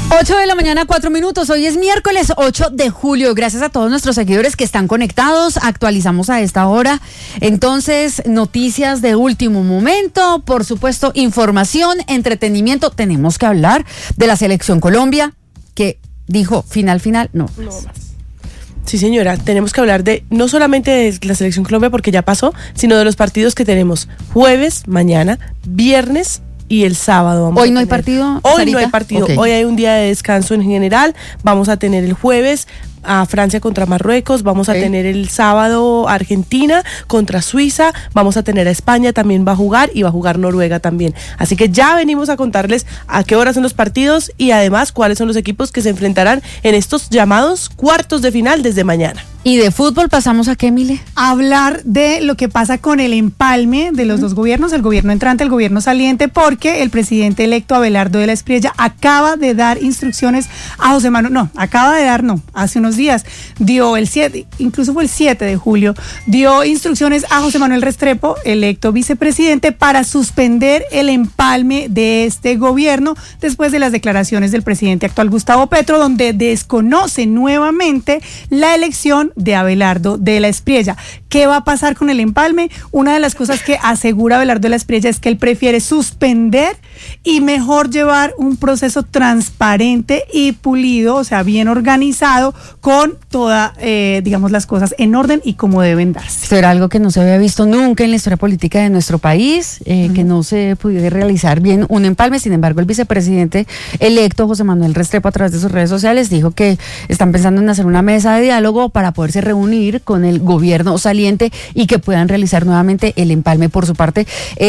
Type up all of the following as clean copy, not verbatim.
8:04 a.m. Hoy es miércoles 8 de julio. Gracias a todos nuestros seguidores que están conectados. Actualizamos a esta hora. Entonces, noticias de último momento. Por supuesto, información, entretenimiento. Tenemos que hablar de la Selección Colombia, que dijo final, no más. Sí, señora, tenemos que hablar de no solamente de la Selección Colombia porque ya pasó, sino de los partidos que tenemos jueves, mañana, viernes y el sábado. Hoy no hay partido. Hoy no hay partido. Okay. Hoy hay un día de descanso en general. Vamos a tener el jueves a Francia contra Marruecos, vamos a tener el sábado Argentina contra Suiza, vamos a tener a España, también va a jugar, y va a jugar Noruega también. Así que ya venimos a contarles a qué hora son los partidos y además cuáles son los equipos que se enfrentarán en estos llamados cuartos de final desde mañana. ¿Y de fútbol pasamos a qué, Mile? A hablar de lo que pasa con el empalme de los dos gobiernos, el gobierno entrante, el gobierno saliente, porque el presidente electo Abelardo de la Espriella acaba de dar instrucciones a José Manuel, hace unos días, dio el 7, incluso fue el 7 de julio, dio instrucciones a José Manuel Restrepo, electo vicepresidente, para suspender el empalme de este gobierno después de las declaraciones del presidente actual Gustavo Petro, donde desconoce nuevamente la elección de Abelardo de la Espriella. ¿Qué va a pasar con el empalme? Una de las cosas que asegura Abelardo de la Espriella es que él prefiere suspender y mejor llevar un proceso transparente y pulido, o sea, bien organizado, con todas, las cosas en orden y como deben darse. Esto era algo que no se había visto nunca en la historia política de nuestro país, que no se pudiera realizar bien un empalme. Sin embargo, el vicepresidente electo, José Manuel Restrepo, a través de sus redes sociales, dijo que están pensando en hacer una mesa de diálogo para poderse reunir con el gobierno saliente y que puedan realizar nuevamente el empalme. Por su parte,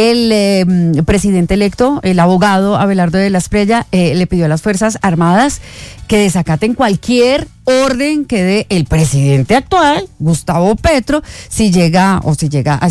el presidente electo, el abogado Abelardo de la Espriella, le pidió a las Fuerzas Armadas que desacaten cualquier orden que dé el presidente actual, Gustavo Petro, si llega a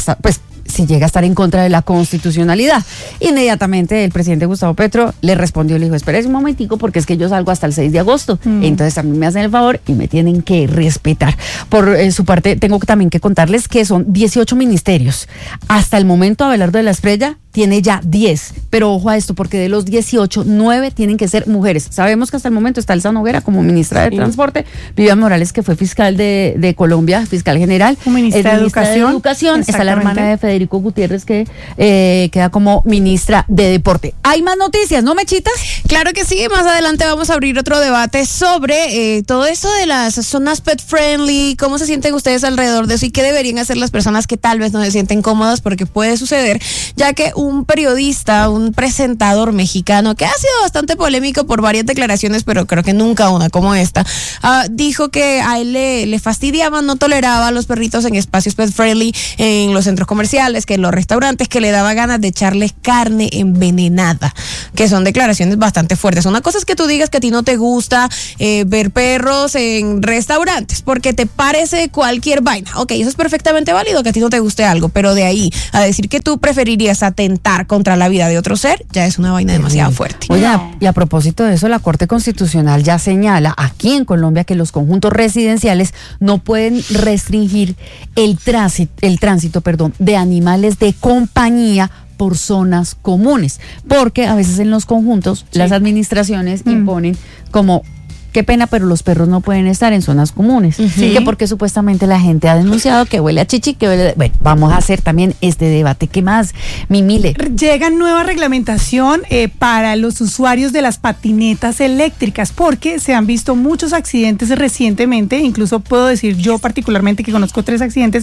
estar en contra de la constitucionalidad. Inmediatamente el presidente Gustavo Petro le respondió, le dijo: espérese un momentico, porque es que yo salgo hasta el 6 de agosto, entonces a mí me hacen el favor y me tienen que respetar. Por su parte, tengo también que contarles que son 18 ministerios. Hasta el momento, Abelardo de la Espriella tiene ya 10, pero ojo a esto, porque de los 18, 9 tienen que ser mujeres. Sabemos que hasta el momento está Elsa Noguera como ministra de Transporte, Vivian Morales, que fue fiscal de Colombia, fiscal general, ministra de Educación, está la hermana de Federico Gutiérrez, que queda como ministra de Deporte. ¿Hay más noticias, no, Mechitas? Claro que sí, más adelante vamos a abrir otro debate sobre todo esto de las zonas pet friendly, cómo se sienten ustedes alrededor de eso y qué deberían hacer las personas que tal vez no se sienten cómodas, porque puede suceder, ya que un periodista, un presentador mexicano que ha sido bastante polémico por varias declaraciones, pero creo que nunca una como esta, dijo que a él le fastidiaba, no toleraba a los perritos en espacios pet friendly, en los centros comerciales, que en los restaurantes, que le daba ganas de echarles carne envenenada, que son declaraciones bastante fuertes. Una cosa es que tú digas que a ti no te gusta ver perros en restaurantes porque te parece cualquier vaina. Ok, eso es perfectamente válido, que a ti no te guste algo, pero de ahí a decir que tú preferirías atentar contra la vida de otro ser, ya es una vaina demasiado fuerte. Oye, y a propósito de eso, la Corte Constitucional ya señala aquí en Colombia que los conjuntos residenciales no pueden restringir el tránsito de animales de compañía por zonas comunes, porque a veces en los conjuntos las administraciones imponen como: qué pena, pero los perros no pueden estar en zonas comunes. Sí, que porque supuestamente la gente ha denunciado que huele a chichi, que huele... Bueno, vamos a hacer también este debate. ¿Qué más, Mimile? Llega nueva reglamentación para los usuarios de las patinetas eléctricas, porque se han visto muchos accidentes recientemente. Incluso puedo decir yo particularmente que conozco 3 accidentes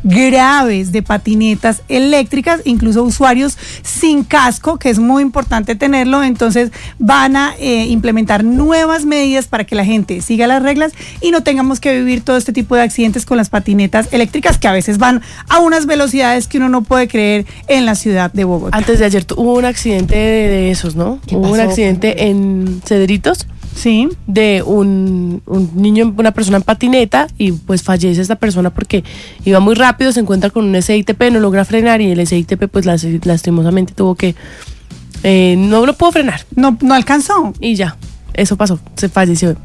graves de patinetas eléctricas, incluso usuarios sin casco, que es muy importante tenerlo. Entonces van a implementar nuevas medidas para que la gente siga las reglas y no tengamos que vivir todo este tipo de accidentes con las patinetas eléctricas, que a veces van a unas velocidades que uno no puede creer en la ciudad de Bogotá. Antes de ayer hubo un accidente de esos, ¿no? Hubo un accidente en Cedritos. Sí. De un niño, una persona en patineta, y pues fallece esta persona porque iba muy rápido, se encuentra con un SITP, no logra frenar, y el SITP pues lastimosamente tuvo que no lo pudo frenar. No alcanzó. Y ya, eso pasó, se falleció.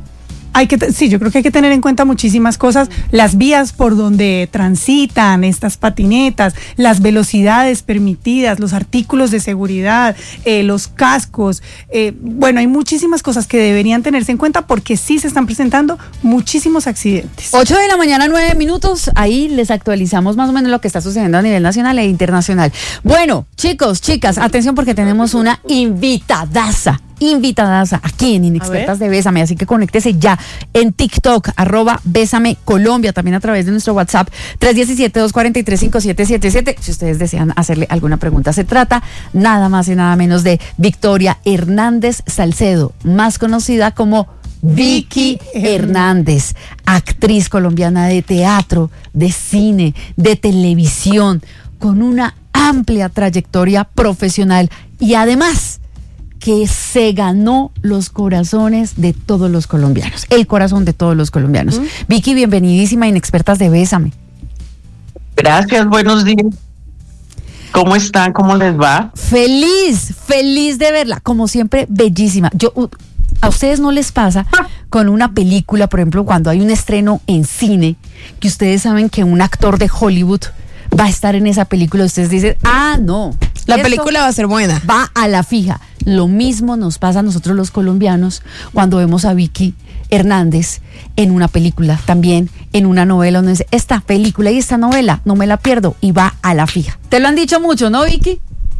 Sí, yo creo que hay que tener en cuenta muchísimas cosas, las vías por donde transitan estas patinetas, las velocidades permitidas, los artículos de seguridad, los cascos, bueno, hay muchísimas cosas que deberían tenerse en cuenta porque sí se están presentando muchísimos accidentes. 8:09 a.m, ahí les actualizamos más o menos lo que está sucediendo a nivel nacional e internacional. Bueno, chicos, chicas, atención porque tenemos una invitadaza aquí en Inexpertas de Bésame, así que conéctese ya en TikTok, @Bésame Colombia, también a través de nuestro WhatsApp 317-243-5777, si ustedes desean hacerle alguna pregunta. Se trata nada más y nada menos de Victoria Hernández Salcedo, más conocida como Vicky Hernández, actriz colombiana de teatro, de cine, de televisión, con una amplia trayectoria profesional y además que se ganó los corazones de todos los colombianos, el corazón de todos los colombianos. Vicky, bienvenidísima a Inexpertas de Bésame. Gracias, buenos días. ¿Cómo están? ¿Cómo les va? Feliz de verla, como siempre, bellísima. ¿A ustedes no les pasa con una película, por ejemplo, cuando hay un estreno en cine, que ustedes saben que un actor de Hollywood va a estar en esa película? Ustedes dicen, no, la película va a ser buena. Va a la fija. Lo mismo nos pasa a nosotros los colombianos cuando vemos a Vicky Hernández en una película, también en una novela, donde dice, esta película y esta novela, no me la pierdo, y va a la fija. Te lo han dicho mucho, ¿no, Vicky?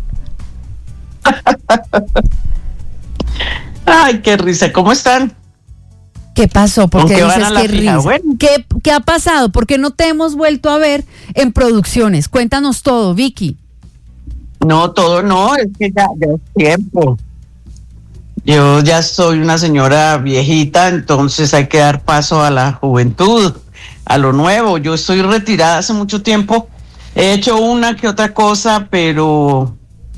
Ay, qué risa. ¿Cómo están? ¿Qué pasó? ¿Por qué dices qué risa? Bueno. ¿Qué ha pasado? ¿Por qué no te hemos vuelto a ver en producciones? Cuéntanos todo, Vicky. No, todo no, es que ya es tiempo. Yo ya soy una señora viejita, entonces hay que dar paso a la juventud, a lo nuevo. Yo estoy retirada hace mucho tiempo. He hecho una que otra cosa, pero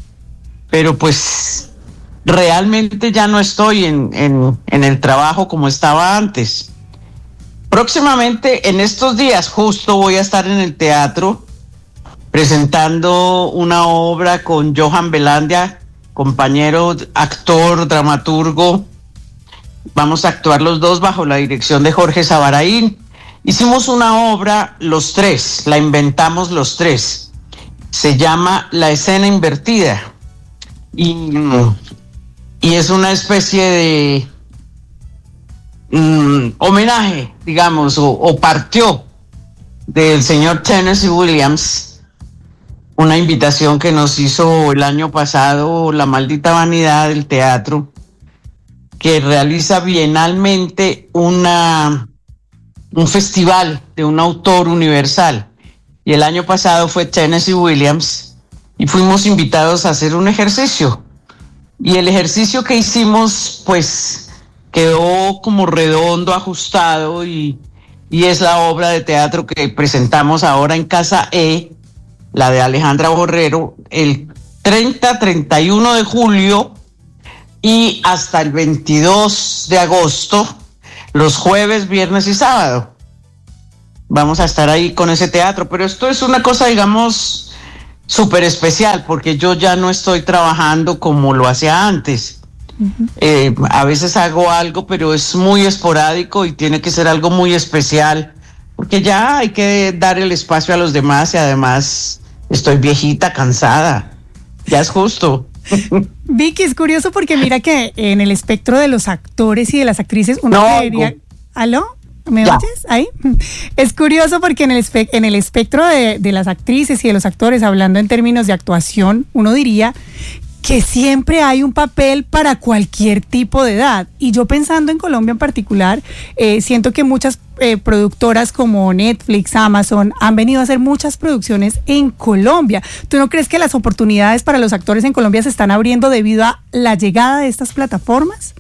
pues realmente ya no estoy en el trabajo como estaba antes. Próximamente, en estos días, justo voy a estar en el teatro presentando una obra con Johan Velandia, compañero, actor, dramaturgo. Vamos a actuar los dos bajo la dirección de Jorge Sabaraín. Hicimos una obra los tres, la inventamos los tres. Se llama La Escena Invertida. Y es una especie de homenaje, digamos, o partió del señor Tennessee Williams, una invitación que nos hizo el año pasado La Maldita Vanidad del Teatro, que realiza bienalmente un festival de un autor universal. Y el año pasado fue Tennessee Williams y fuimos invitados a hacer un ejercicio. Y el ejercicio que hicimos, pues, quedó como redondo, ajustado, y es la obra de teatro que presentamos ahora en Casa E, la de Alejandra Borrero, el 30-31 de julio y hasta el 22 de agosto, los jueves, viernes y sábado. Vamos a estar ahí con ese teatro, pero esto es una cosa, digamos, súper especial, porque yo ya no estoy trabajando como lo hacía antes. A veces hago algo, pero es muy esporádico y tiene que ser algo muy especial, porque ya hay que dar el espacio a los demás y además estoy viejita, cansada. Ya es justo. Vicky, es curioso porque mira que en el espectro de los actores y de las actrices uno creería... ¿Aló? ¿Me oyes? ¿Ahí? Es curioso porque en el espectro de las actrices y de los actores, hablando en términos de actuación, uno diría que siempre hay un papel para cualquier tipo de edad. Y yo pensando en Colombia en particular, siento que muchas productoras como Netflix, Amazon, han venido a hacer muchas producciones en Colombia. ¿Tú no crees que las oportunidades para los actores en Colombia se están abriendo debido a la llegada de estas plataformas?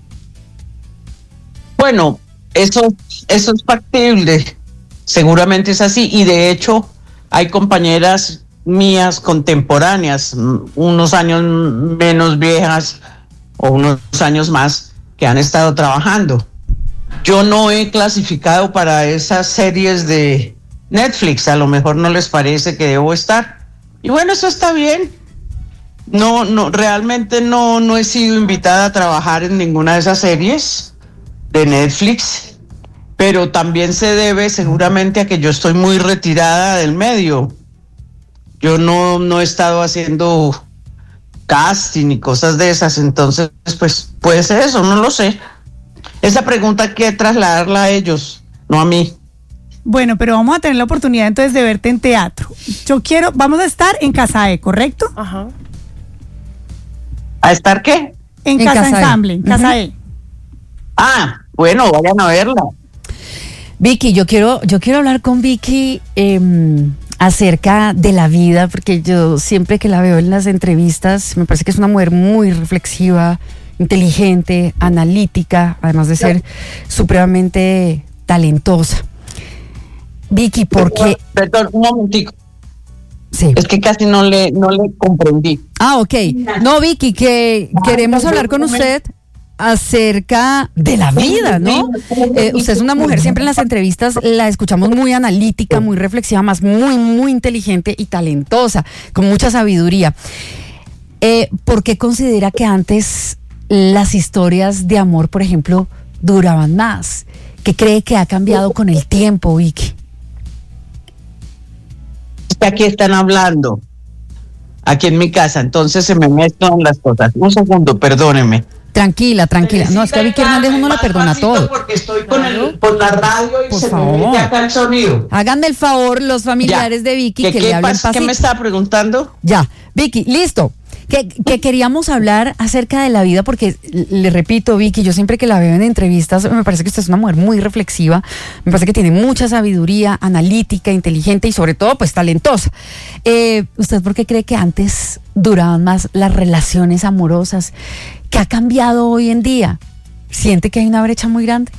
Bueno, eso es factible. Seguramente es así. Y de hecho, hay compañeras mías contemporáneas, unos años menos viejas o unos años más, que han estado trabajando. Yo no he clasificado para esas series de Netflix, a lo mejor no les parece que debo estar. Y bueno, eso está bien. No, realmente no he sido invitada a trabajar en ninguna de esas series. de Netflix, pero también se debe seguramente a que yo estoy muy retirada del medio. Yo no he estado haciendo casting y cosas de esas, entonces pues puede ser eso, no lo sé. Esa pregunta hay que trasladarla a ellos, no a mí. Bueno, pero vamos a tener la oportunidad entonces de verte en teatro. Vamos a estar en Casa E, ¿correcto? Ajá. ¿A estar qué? En Casa Ensamble, en Casa E. Ah, bueno, vayan a verla. Vicky, yo quiero hablar con Vicky acerca de la vida, porque yo siempre que la veo en las entrevistas, me parece que es una mujer muy reflexiva, inteligente, analítica, además de ser supremamente talentosa. Vicky, ¿por qué? Perdón, un momentico. Sí. Es que casi no le comprendí. Ah, ok. No, Vicky, que queremos hablar con usted acerca de la vida, ¿no? Usted es una mujer, siempre en las entrevistas la escuchamos muy analítica, muy reflexiva, más muy inteligente y talentosa, con mucha sabiduría. ¿Por qué considera que antes las historias de amor, por ejemplo, duraban más? ¿Qué cree que ha cambiado con el tiempo, Vicky? Aquí están hablando, aquí en mi casa, entonces se me mezclan las cosas. Un segundo, perdóneme. Tranquila. No, es que a Vicky Hernández uno la perdona todo. Porque estoy con la radio y por se favor, me mete acá el sonido. Háganme el favor los familiares de Vicky que le hablen pasito. ¿Qué me estaba preguntando? Ya, Vicky, listo. Que queríamos hablar acerca de la vida, porque le repito, Vicky, yo siempre que la veo en entrevistas, me parece que usted es una mujer muy reflexiva, me parece que tiene mucha sabiduría, analítica, inteligente y sobre todo pues talentosa. ¿Usted por qué cree que antes duraban más las relaciones amorosas? ¿Qué ha cambiado hoy en día? ¿Siente que hay una brecha muy grande?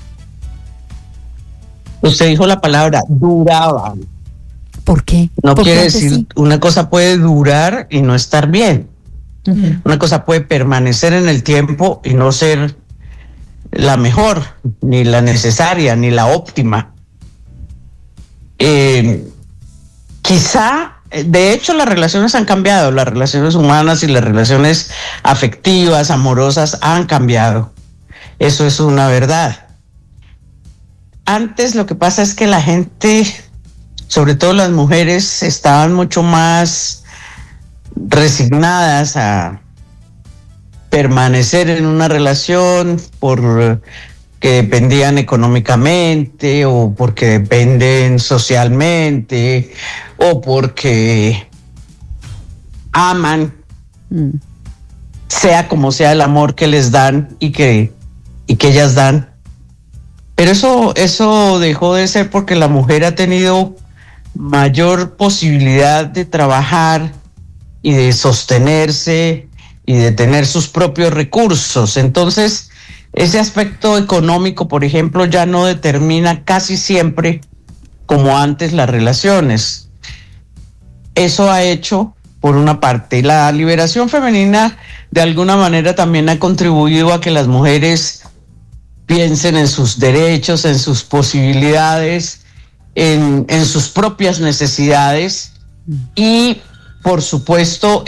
Usted dijo la palabra duraban. ¿Por qué? No ¿Por qué quiere antes decir, sí? una cosa puede durar y no estar bien. Uh-huh. Una cosa puede permanecer en el tiempo y no ser la mejor, ni la necesaria, ni la óptima. Quizá, de hecho, las relaciones han cambiado, las relaciones humanas y las relaciones afectivas, amorosas han cambiado. Eso es una verdad. Antes lo que pasa es que la gente, sobre todo las mujeres, estaban mucho más resignadas a permanecer en una relación porque dependían económicamente o porque dependen socialmente o porque aman, sea como sea el amor que les dan y que ellas dan. Pero eso dejó de ser porque la mujer ha tenido mayor posibilidad de trabajar y de sostenerse y de tener sus propios recursos. Entonces, ese aspecto económico, por ejemplo, ya no determina casi siempre como antes las relaciones. Eso ha hecho, por una parte, la liberación femenina de alguna manera también ha contribuido a que las mujeres piensen en sus derechos, en sus posibilidades, en sus propias necesidades y, por supuesto,